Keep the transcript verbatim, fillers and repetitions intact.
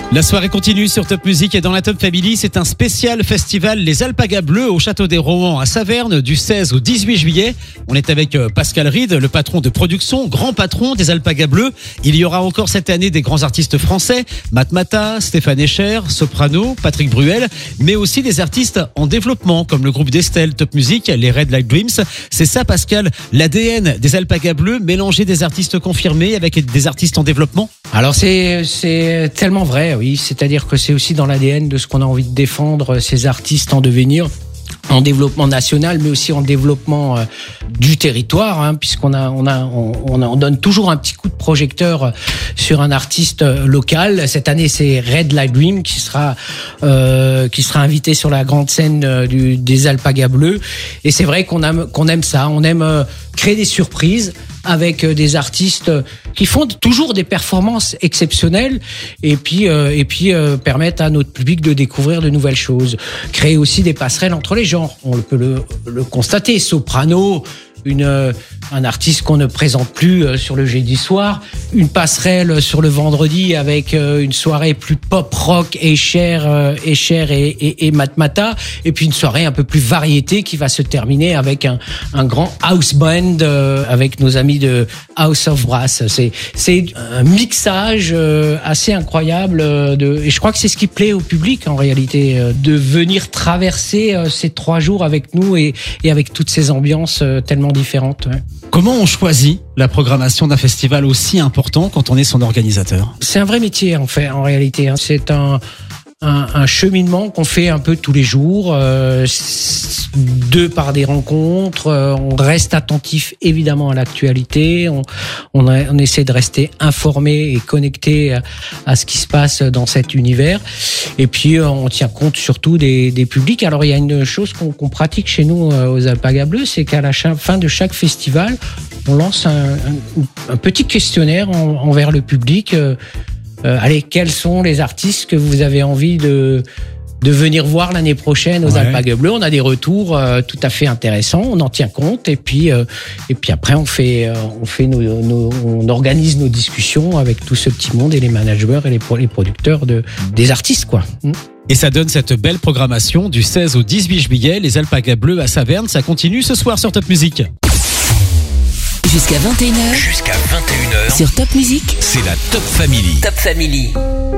La soirée continue sur Top Music et dans la Top Family, c'est un spécial festival Les Alpagas Bleus au Château des Rohan à Saverne du seize au dix-huit juillet. On est avec Pascal Ried, le patron de production, grand patron des Alpagas Bleus. Il y aura encore cette année des grands artistes français, Matmata, Stéphane Escher, Soprano, Patrick Bruel, mais aussi des artistes en développement comme le groupe d'Estelle, Top Music, les Red Light Dreams. C'est ça, Pascal, l'A D N des Alpagas Bleus, mélanger des artistes confirmés avec des artistes en développement? Alors c'est c'est tellement vrai, oui. C'est-à-dire que c'est aussi dans l'A D N de ce qu'on a envie de défendre, ces artistes en devenir, en développement national, mais aussi en développement euh, du territoire, hein, puisqu'on a on a on, on, a, on donne toujours un petit coup de projecteur sur un artiste local. Cette année, c'est Red Light Dream qui sera euh, qui sera invité sur la grande scène euh, du, des Alpagas Bleus. Et c'est vrai qu'on aime qu'on aime ça, on aime euh, créer des surprises avec des artistes qui font toujours des performances exceptionnelles et puis euh, et puis euh, permettent à notre public de découvrir de nouvelles choses, créer aussi des passerelles entre les genres. On peut le, le constater. Soprano, une euh, un artiste qu'on ne présente plus euh, sur le jeudi soir, une passerelle sur le vendredi avec euh, une soirée plus pop rock et cher euh, et cher et, et, et Matmata, et puis une soirée un peu plus variété qui va se terminer avec un un grand house band euh, avec nos amis de House of Brass. C'est c'est un mixage euh, assez incroyable euh, de et je crois que c'est ce qui plaît au public en réalité, euh, de venir traverser euh, ces trois jours avec nous et et avec toutes ces ambiances euh, tellement différentes. Ouais. Comment on choisit la programmation d'un festival aussi important quand on est son organisateur? C'est un vrai métier en fait, en réalité. Hein. C'est un, un, un cheminement qu'on fait un peu tous les jours, euh, de par des rencontres. Euh, on reste attentif évidemment à l'actualité. On, on, a, on essaie de rester informé et connecté à, à ce qui se passe dans cet univers. Et puis euh, on tient compte surtout des, des publics. Alors il y a une chose qu'on, qu'on pratique chez nous euh, aux Alpagas Bleus, c'est qu'à la cha- fin de chaque festival, on lance un, un, un petit questionnaire en, envers le public. Euh, euh, allez, quels sont les artistes que vous avez envie de de venir voir l'année prochaine aux ouais. Alpagas Bleus? On a des retours euh, tout à fait intéressants, on en tient compte et puis euh, et puis après on fait euh, on fait nos, nos on organise nos discussions avec tout ce petit monde et les managers et les, les producteurs de des artistes quoi. Et ça donne cette belle programmation du seize au dix-huit juillet, les Alpagas Bleus à Saverne. Ça continue ce soir sur Top Music. Jusqu'à vingt et une heures. Jusqu'à vingt et une heures. Sur Top Music. C'est la Top Family. Top Family.